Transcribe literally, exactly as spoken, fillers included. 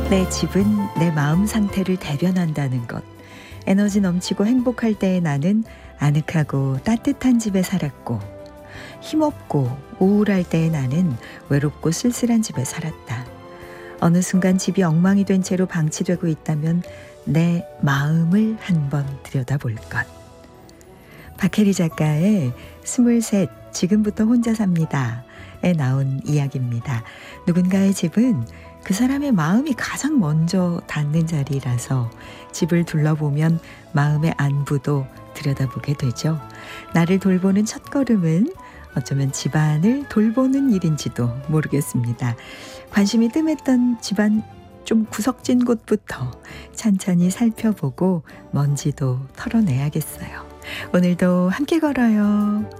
내 집은 내 마음 상태를 대변한다는 것. 에너지 넘치고 행복할 때의 나는 아늑하고 따뜻한 집에 살았고, 힘없고 우울할 때의 나는 외롭고 쓸쓸한 집에 살았다. 어느 순간 집이 엉망이 된 채로 방치되고 있다면 내 마음을 한번 들여다볼 것. 박혜리 작가의 스물셋 지금부터 혼자 삽니다에 나온 이야기입니다. 누군가의 집은 그 사람의 마음이 가장 먼저 닿는 자리라서 집을 둘러보면 마음의 안부도 들여다보게 되죠. 나를 돌보는 첫걸음은 어쩌면 집안을 돌보는 일인지도 모르겠습니다. 관심이 뜸했던 집안 좀 구석진 곳부터 찬찬히 살펴보고 먼지도 털어내야겠어요. 오늘도 함께 걸어요.